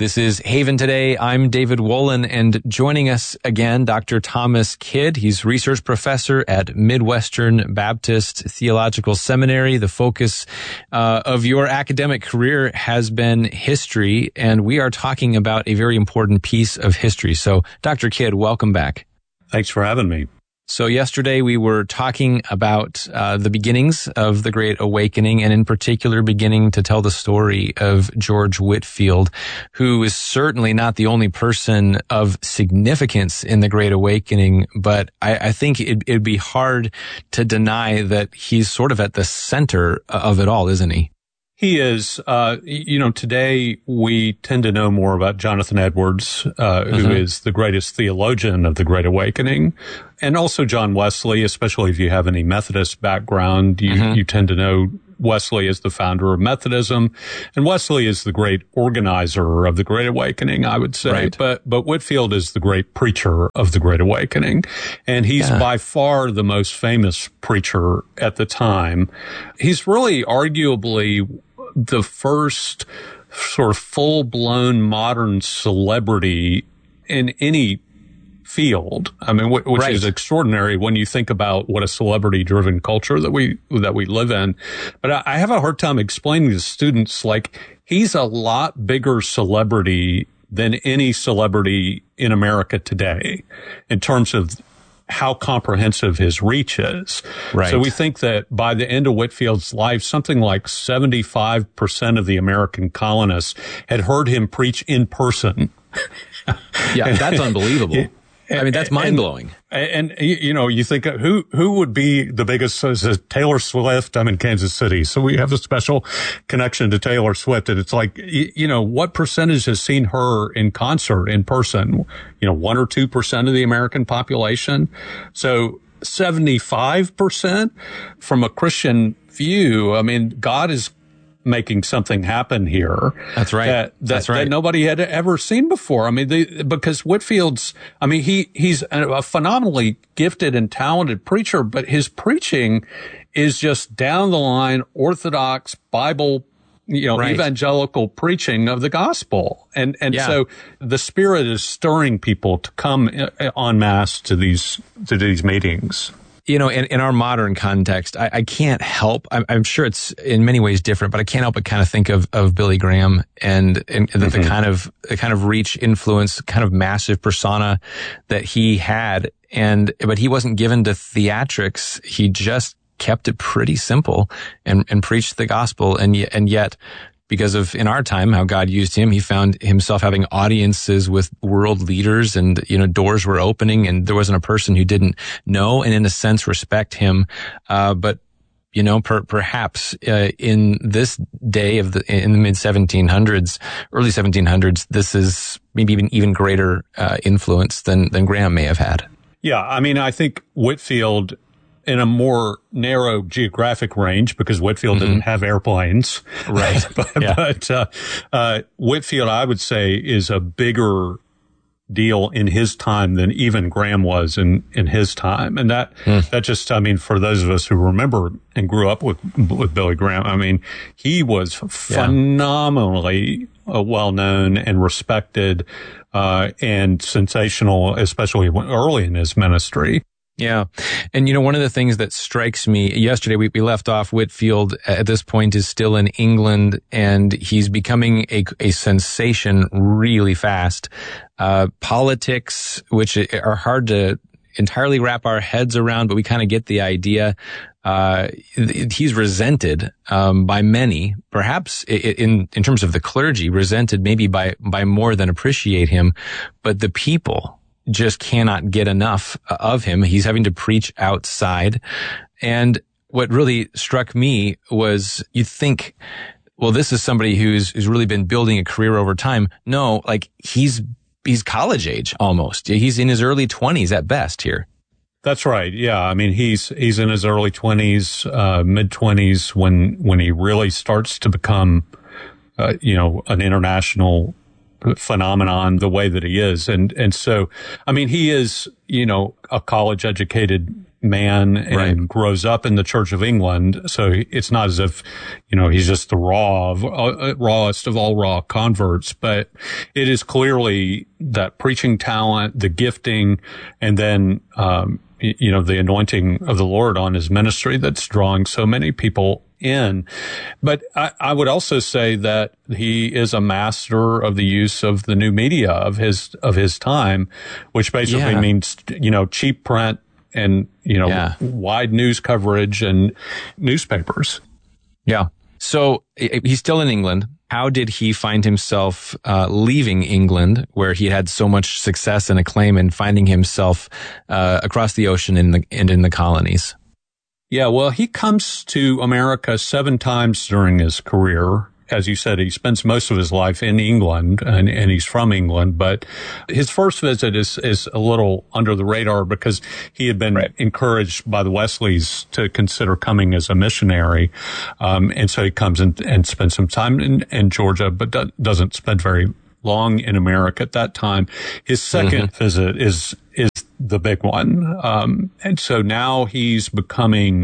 This is Haven Today. I'm David Wolin, and joining us again, Dr. Thomas Kidd. He's research professor at Midwestern Baptist Theological Seminary. The focus of your academic career has been history, and we are talking about a very important piece of history. So, Dr. Kidd, welcome back. Thanks for having me. So yesterday we were talking about the beginnings of the Great Awakening, and in particular beginning to tell the story of George Whitefield, who is certainly not the only person of significance in the Great Awakening, but I think it'd be hard to deny that he's sort of at the center of it all, isn't he? He is. Today we tend to know more about Jonathan Edwards, who is the greatest theologian of the Great Awakening, and also John Wesley, especially if you have any Methodist background. You tend to know Wesley as the founder of Methodism, and Wesley is the great organizer of the Great Awakening, I would say. Right. But Whitefield is the great preacher of the Great Awakening, and he's by far the most famous preacher at the time. He's really arguably the first sort of full-blown modern celebrity in any field. I mean, which is extraordinary when you think about what a celebrity-driven culture that we live in. But I have a hard time explaining to students, like, he's a lot bigger celebrity than any celebrity in America today in terms of how comprehensive his reach is. Right. So we think that by the end of Whitefield's life, something like 75% of the American colonists had heard him preach in person. Yeah, that's unbelievable. I mean, that's mind-blowing. And you think, who would be the biggest? Taylor Swift. I'm in Kansas City, so we have a special connection to Taylor Swift. And it's like, what percentage has seen her in concert, in person? 1 or 2% of the American population. So 75% from a Christian view. I mean, God is making something happen here. That's right. That nobody had ever seen before. I mean, because Whitefield's, he's a phenomenally gifted and talented preacher, but his preaching is just down the line, Orthodox Bible, evangelical preaching of the gospel. And so the Spirit is stirring people to come en masse to these meetings. In our modern context, I can't help, I'm sure it's in many ways different, but I can't help but kind of think of Billy Graham and the kind of reach, influence, kind of massive persona that he had. But he wasn't given to theatrics. He just kept it pretty simple and preached the gospel. And yet, because of, in our time, how God used him, he found himself having audiences with world leaders, and, doors were opening, and there wasn't a person who didn't know and, in a sense, respect him. But perhaps in this day in the mid 1700s, early 1700s, this is maybe even greater influence than Graham may have had. Yeah, I think Whitefield, in a more narrow geographic range, because Whitefield didn't have airplanes. Right. But Whitefield, I would say, is a bigger deal in his time than even Graham was in his time. And that just, for those of us who remember and grew up with Billy Graham, he was phenomenally well-known and respected, and sensational, especially early in his ministry. Yeah. And, one of the things that strikes me, yesterday we left off, Whitefield at this point is still in England, and he's becoming a sensation really fast. Politics, which are hard to entirely wrap our heads around, but we kind of get the idea. He's resented, by many, perhaps in terms of the clergy, resented maybe by more than appreciate him, but the people just cannot get enough of him. He's having to preach outside. And what really struck me was, you think, well, this is somebody who's really been building a career over time. No, like he's college age almost. He's in his early 20s at best here. That's right. Yeah. He's in his early 20s, mid 20s when he really starts to become, an international phenomenon the way that he is. And so, he is, a college educated man and grows up in the Church of England. So it's not as if, he's just the rawest of all raw converts, but it is clearly that preaching talent, the gifting, and then, the anointing of the Lord on his ministry that's drawing so many people in. But I would also say that he is a master of the use of the new media of his time, which basically means, cheap print and, wide news coverage and newspapers. Yeah. So he's still in England. How did he find himself leaving England, where he had so much success and acclaim, and finding himself across the ocean and in the colonies? Yeah, well, he comes to America 7 times during his career. As you said, he spends most of his life in England, and he's from England. But his first visit is a little under the radar because he had been encouraged by the Wesleys to consider coming as a missionary. And so he comes and spends some time in Georgia, but doesn't spend very long in America at that time. His second visit is the big one. And so now he's becoming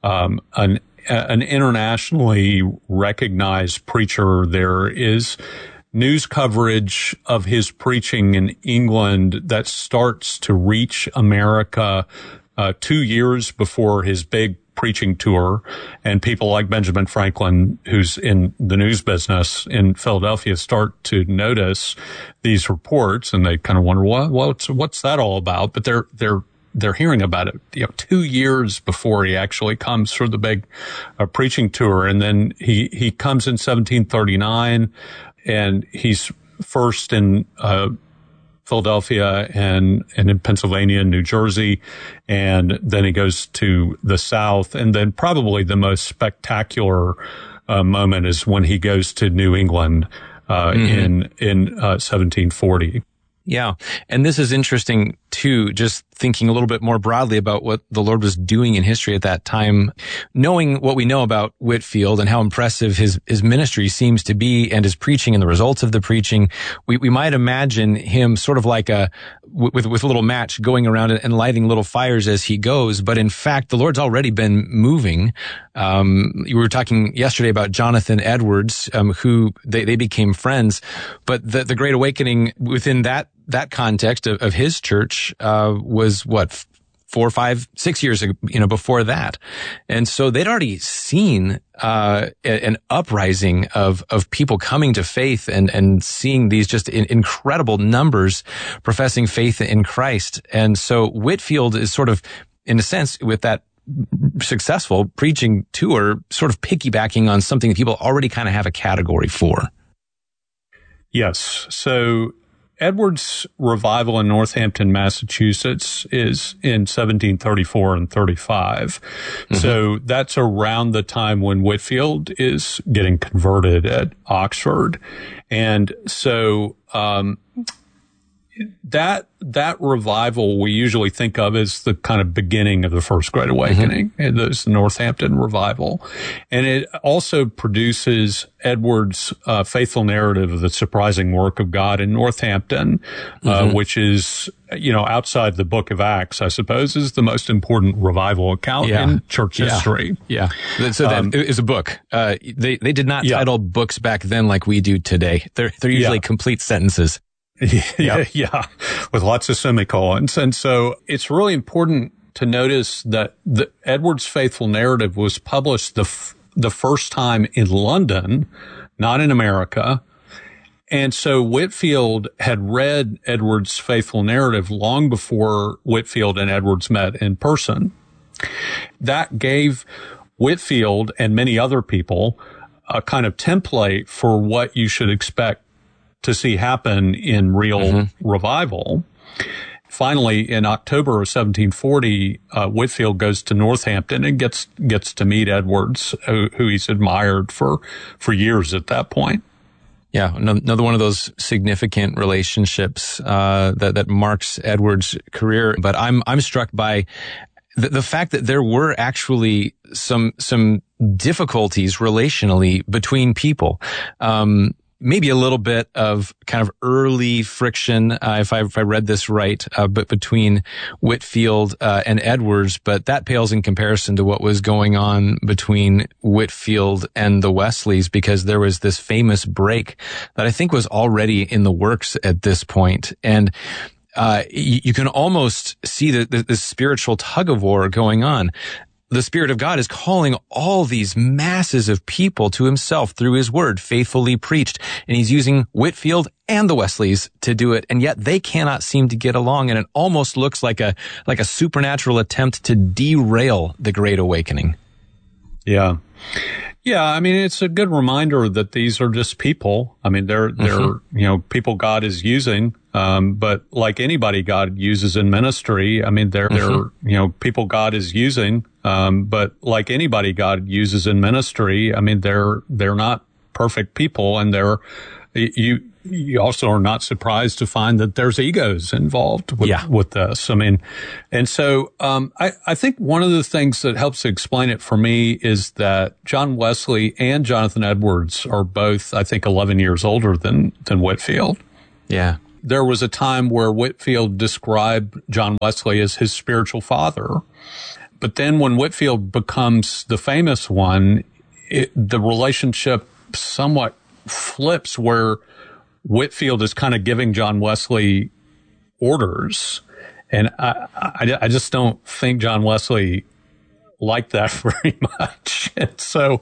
an internationally recognized preacher. There is news coverage of his preaching in England that starts to reach America 2 years before his big preaching tour, and people like Benjamin Franklin, who's in the news business in Philadelphia, start to notice these reports, and they kind of wonder, what's that all about? But they're hearing about it, 2 years before he actually comes for the big preaching tour. And then he comes in 1739, and he's first in Philadelphia and in Pennsylvania and New Jersey. And then he goes to the South. And then probably the most spectacular moment is when he goes to New England in 1740. Yeah. And this is interesting too, just thinking a little bit more broadly about what the Lord was doing in history at that time, knowing what we know about Whitefield and how impressive his ministry seems to be, and his preaching and the results of the preaching. We might imagine him sort of like with a little match going around and lighting little fires as he goes. But in fact, the Lord's already been moving. We were talking yesterday about Jonathan Edwards, who they became friends, but the Great Awakening within that context of his church was 4, 5, 6 years before that. And so they'd already seen an uprising of people coming to faith and seeing these just incredible numbers professing faith in Christ. And so Whitefield is sort of, in a sense, with that successful preaching tour, sort of piggybacking on something that people already kind of have a category for. Yes. So Edwards' revival in Northampton, Massachusetts is in 1734 and 35. So that's around the time when Whitefield is getting converted at Oxford. And so, that revival we usually think of as the kind of beginning of the First Great Awakening. It's the Northampton revival. And it also produces Edwards' faithful narrative of the surprising work of God in Northampton, which is, outside the book of Acts, I suppose, is the most important revival account in church history. Yeah. So that is a book. They did not title books back then like we do today. They're usually complete sentences. Yeah, with lots of semicolons. And so it's really important to notice that the Edwards' faithful narrative was published the first time in London, not in America. And so Whitefield had read Edwards' faithful narrative long before Whitefield and Edwards met in person. That gave Whitefield and many other people a kind of template for what you should expect to see happen in real revival. Finally, in October of 1740, Whitefield goes to Northampton and gets to meet Edwards, who he's admired for years at that point. Yeah, another one of those significant relationships that marks Edwards' career. But I'm struck by the fact that there were actually some difficulties relationally between people. maybe a little bit of kind of early friction, if I read this right, but between Whitefield and Edwards, but that pales in comparison to what was going on between Whitefield and the Wesleys, because there was this famous break that I think was already in the works at this point. And you can almost see the spiritual tug of war going on. The Spirit of God is calling all these masses of people to himself through his word, faithfully preached. And he's using Whitefield and the Wesleys to do it. And yet they cannot seem to get along. And it almost looks like a supernatural attempt to derail the Great Awakening. Yeah. Yeah, I mean, it's a good reminder that these are just people. I mean, they're people God is using, but like anybody God uses in ministry, I mean, they're people God is using, but like anybody God uses in ministry, I mean, they're not perfect people, and you also are not surprised to find that there's egos involved with this. I mean, and so, I think one of the things that helps explain it for me is that John Wesley and Jonathan Edwards are both, I think, 11 years older than Whitefield. Yeah. There was a time where Whitefield described John Wesley as his spiritual father. But then when Whitefield becomes the famous one, the relationship somewhat flips, where Whitefield is kind of giving John Wesley orders. And I just don't think John Wesley liked that very much. And so,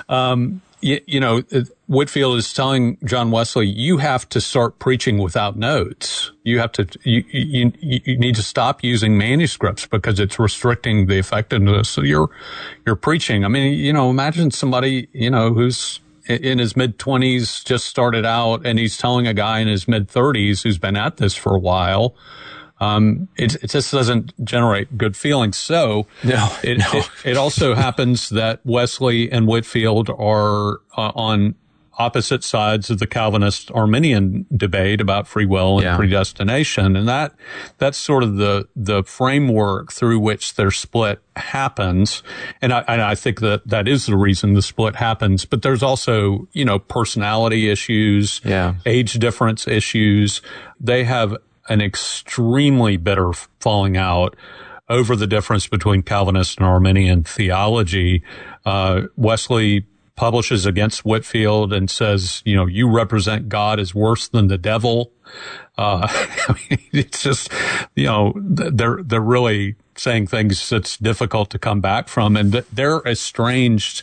Whitefield is telling John Wesley, you have to start preaching without notes. You have to, you need to stop using manuscripts because it's restricting the effectiveness of your preaching. I mean, imagine somebody, who's in his mid-20s, just started out, and he's telling a guy in his mid-30s who's been at this for a while. It just doesn't generate good feelings. So it also happens that Wesley and Whitefield are on opposite sides of the Calvinist Arminian debate about free will and predestination. And that's sort of the framework through which their split happens. And I think that is the reason the split happens. But there's also, personality issues, age difference issues. They have an extremely bitter falling out over the difference between Calvinist and Arminian theology. Wesley publishes against Whitefield and says, you represent God as worse than the devil. I mean, it's just, they're really saying things that's difficult to come back from, and they're estranged,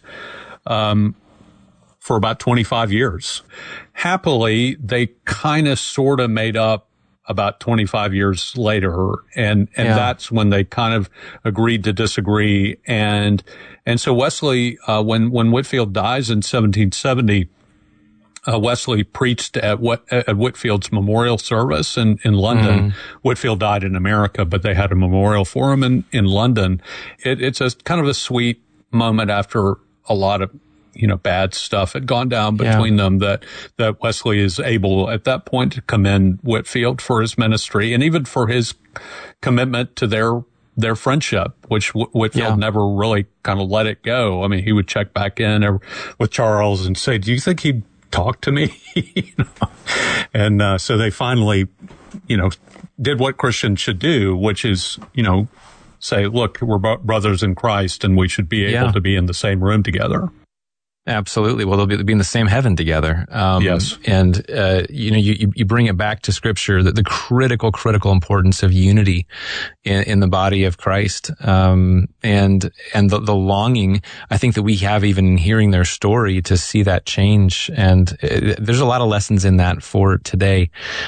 for about 25 years. Happily, they kind of sort of made up about 25 years later. And that's when they kind of agreed to disagree. And so Wesley, when Whitefield dies in 1770, Wesley preached at Whitefield's memorial service in London. Whitefield died in America, but they had a memorial for him in London. It's a kind of a sweet moment after a lot of bad stuff had gone down between them, that Wesley is able at that point to commend Whitefield for his ministry and even for his commitment to their friendship, which Whitefield never really kind of let it go. I mean, he would check back in with Charles and say, do you think he'd talk to me? And so they finally, did what Christians should do, which is, say, look, we're brothers in Christ and we should be able to be in the same room together. Absolutely. Well, they'll be in the same heaven together. Yes. And, you bring it back to Scripture, that the critical importance of unity in the body of Christ. And the longing, I think, that we have even in hearing their story to see that change. And there's a lot of lessons in that for today.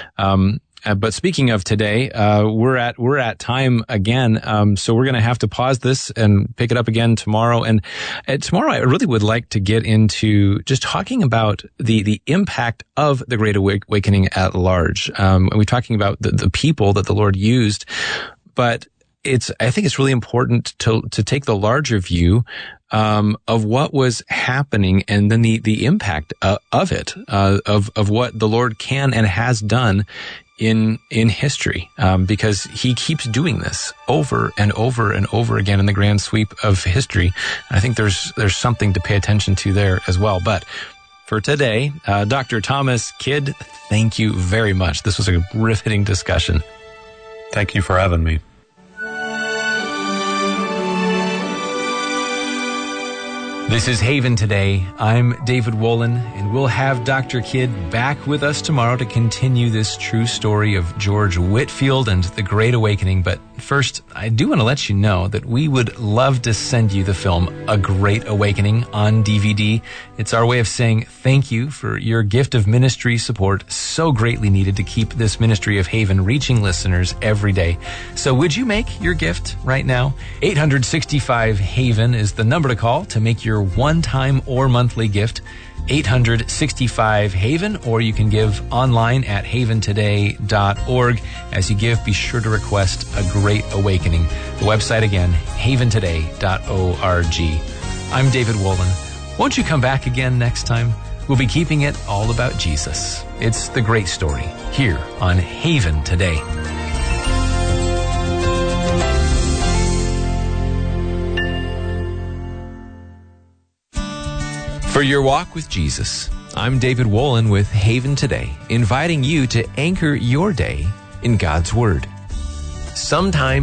But speaking of today, we're at time again. So we're going to have to pause this and pick it up again tomorrow. And tomorrow I really would like to get into just talking about the impact of the Great Awakening at large. We're talking about the people that the Lord used, but I think it's really important to take the larger view of what was happening, and then the impact of it, of what the Lord can and has done in history, because he keeps doing this over and over and over again in the grand sweep of history. And I think there's something to pay attention to there as well. But for today. Dr. Thomas Kidd, thank you very much. This was a riveting discussion. Thank you for having me. This is Haven Today. I'm David Wolin, and we'll have Dr. Kidd back with us tomorrow to continue this true story of George Whitefield and the Great Awakening. But first, I do want to let you know that we would love to send you the film A Great Awakening on DVD. It's our way of saying thank you for your gift of ministry support, so greatly needed to keep this ministry of Haven reaching listeners every day. So would you make your gift right now? 865-HAVEN is the number to call to make your one-time or monthly gift. 865-HAVEN, or you can give online at haventoday.org. As you give, be sure to request A Great Awakening. The website again, haventoday.org. I'm David Wolin. Won't you come back again next time? We'll be keeping it all about Jesus. It's the great story here on Haven Today. For your walk with Jesus, I'm David Wolin with Haven Today, inviting you to anchor your day in God's Word. Sometimes